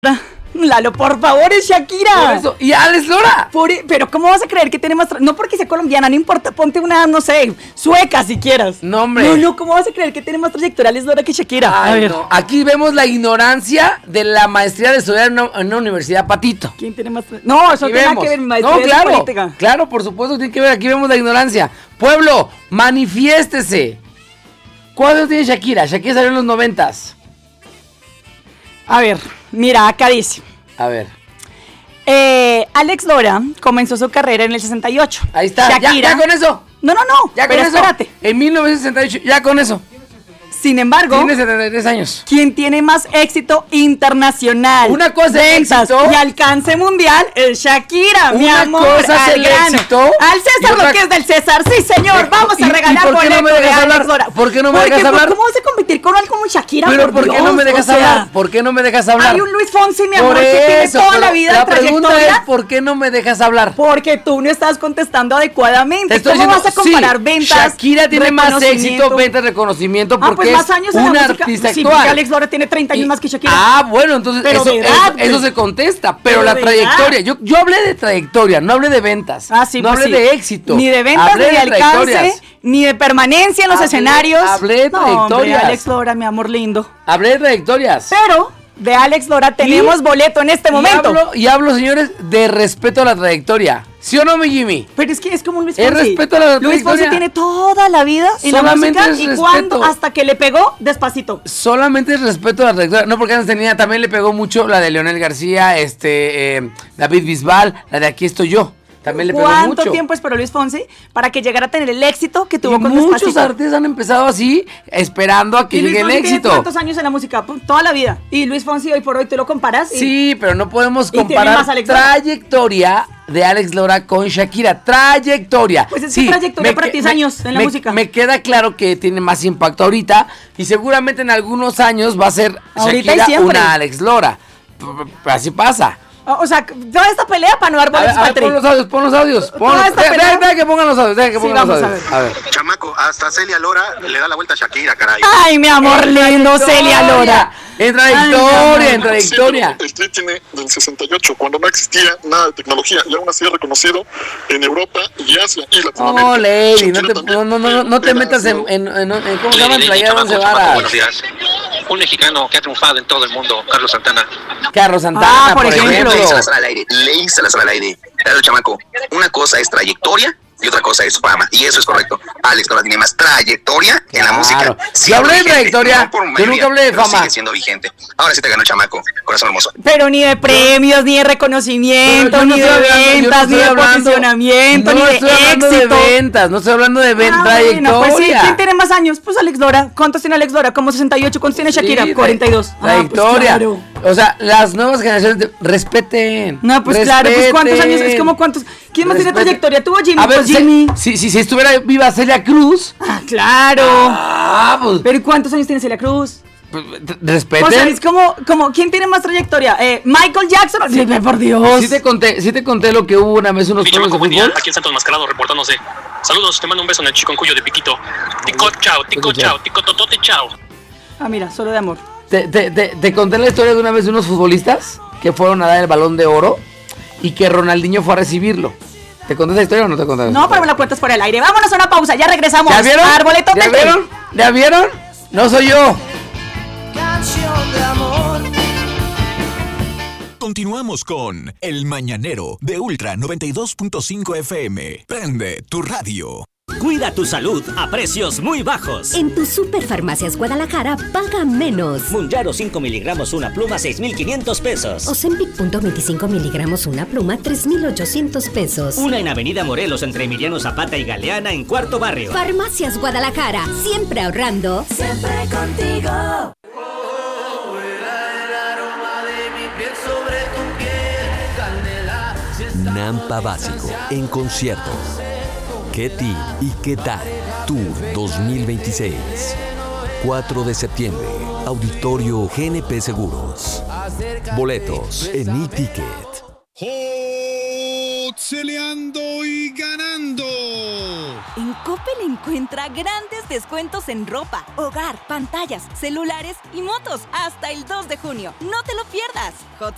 Lalo, por favor, es Shakira. Por eso. Y Alex Lora. Pero ¿cómo vas a creer que tiene más? No porque sea colombiana, no importa, ponte una, no sé, sueca si quieras. No, hombre. No, ¿cómo vas a creer que tiene más trayectoria Alex Lora que Shakira? Ay, a ver. No. Aquí vemos la ignorancia de la maestría de estudiar en una universidad, Patito. ¿Quién tiene más? No, eso tiene que ver mi maestría de política. Claro, por supuesto tiene que ver. Aquí vemos la ignorancia. Pueblo, manifiéstese. ¿Cuántos tiene Shakira? Shakira salió en los 90s. A ver, mira, acá dice. A ver. Alex Lora comenzó su carrera en el 68. Ahí está. Shakira. Ya con eso. No. Ya con pero eso. Espérate. En 1968, ya con eso. Sin embargo, tiene 73 años. ¿Quién tiene más éxito internacional? Una cosa es éxito y alcance mundial es Shakira, mi amor. Una cosa es el éxito. Al César lo que es del César. Sí, señor. Vamos a regalar boleto de Alex Lora. ¿Por qué no me dejas hablar? ¿Cómo vas a competir con algo como Shakira? Pero ¿por qué no me dejas hablar? ¿Por qué no me dejas hablar? Hay un Luis Fonsi, mi amor, que tiene toda la vida de trayectoria. La pregunta es ¿por qué no me dejas hablar? Porque tú no estás contestando adecuadamente. ¿Cómo vas a comparar ventas? Shakira tiene más éxito, ventas, reconocimiento, porque más años es una artista actual. Sí, porque Alex Lora tiene 30 años más que Shakira. Ah, bueno, entonces eso se contesta. Pero la trayectoria, yo hablé de trayectoria, no hablé de ventas. Ah, sí, no hablé de éxito. Ni de ventas, ni de alcance, ni de permanencia en los escenarios. Hablé de trayectorias. No, hombre, Alex Lora, mi amor lindo. Hablé de trayectorias. Pero de Alex Lora tenemos boleto en este momento. Y hablo, señores, de respeto a la trayectoria. ¿Sí o no, mi Jimmy? Pero es que es como Luis Fonsi. Es respeto a la trayectoria. Luis Fonsi tiene toda la vida en la música y cuando hasta que le pegó Despacito. Solamente es respeto a la trayectoria. No, porque antes también le pegó mucho la de Leonel García, David Bisbal, la de Aquí estoy yo. También le pegó mucho. ¿Cuánto tiempo esperó Luis Fonsi para que llegara a tener el éxito que tuvo con Despacito? Muchos artistas han empezado así, esperando a que llegue el éxito. ¿Cuántos años en la música? Toda la vida. Y Luis Fonsi hoy por hoy, ¿tú lo comparas? Sí, pero no podemos comparar trayectoria de Alex Lora con Shakira. Trayectoria. Pues es que trayectoria para 10 años en la música. Me queda claro que tiene más impacto ahorita y seguramente en algunos años va a ser Shakira una Alex Lora. Así pasa. O sea, toda esta pelea para no dar boletos para pon los audios. Deja que pongan los audios, A ver. Chamaco, hasta Celia Lora le da la vuelta a Shakira, caray. Ay, mi amor lindo, Celia Lora. En trayectoria. El Tri tiene del 68, cuando no existía nada de tecnología, y aún así es reconocido en Europa y Asia y Latinoamérica. Oh, lady, no te metas en ¿cómo se llama? Playera 11 varas. Buenos días. Un mexicano que ha triunfado en todo el mundo, Carlos Santana. Por ejemplo. Ley Salazar al aire. Claro, chamaco, una cosa es trayectoria y otra cosa es fama, y eso es correcto. Alex Lora tiene más trayectoria en la música. Si hablé de trayectoria, yo nunca hablé de fama. Sigue siendo vigente. Ahora sí te ganó, chamaco, corazón hermoso. Pero ni de premios, ni de reconocimiento, ni de ventas, ni de posicionamiento, ni de éxito. No estoy hablando de ventas, trayectoria. Pues sí, ¿quién tiene más años? Pues Alex Lora. ¿Cuántos tiene Alex Lora? Como 68. ¿Cuántos tiene Shakira? 42. Trayectoria. Pues claro. O sea, las nuevas generaciones respeten. No, pues claro, pues ¿cuántos años? Es como cuántos. ¿Quién más tiene trayectoria? Tuvo Jimmy. A ver, Jimmy. Si estuviera viva Celia Cruz. Claro. Pues. Pero ¿cuántos años tiene Celia Cruz? Respeten. O sea, es como ¿quién tiene más trayectoria? Michael Jackson. Sí, por Dios. Sí te conté lo que hubo una vez unos juegos de fútbol. Aquí en Santos Mascarado reportándose. Saludos, te mando un beso en el chiconcuyo de Piquito. Tico chao, tico totote chao. Ah, mira, solo de amor. Te conté la historia de una vez de unos futbolistas que fueron a dar el Balón de Oro y que Ronaldinho fue a recibirlo. ¿Te conté esa historia o no te conté? No, pero me la cuentas por el aire. Vámonos a una pausa, ya regresamos. ¿Ya vieron? ¿Ya vieron? No soy yo. Canción de amor. Continuamos con El Mañanero de Ultra 92.5 FM. Prende tu radio. Cuida tu salud a precios muy bajos. En tu Superfarmacias Guadalajara paga menos. Munjaro 5 miligramos una pluma, 6,500 pesos. Ozempic .25 miligramos una pluma, 3,800 pesos. Una en Avenida Morelos entre Emiliano Zapata y Galeana en Cuarto Barrio. Farmacias Guadalajara, siempre ahorrando. Siempre contigo. Nampa Básico en concierto. Ketty y ¿Qué tal? Tour 2026. 4 de septiembre. Auditorio GNP Seguros. Boletos en e-ticket. Celeando y ganando. En Coppel encuentra grandes descuentos en ropa, hogar, pantallas, celulares y motos hasta el 2 de junio. No te lo pierdas. Hot